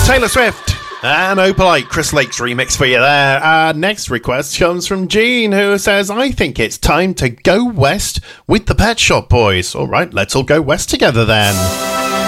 Taylor Swift and Opalite, Chris Lake's remix for you there. Our next request comes from Jean, who says, I think it's time to go west with the Pet Shop Boys. All right, let's all go west together then.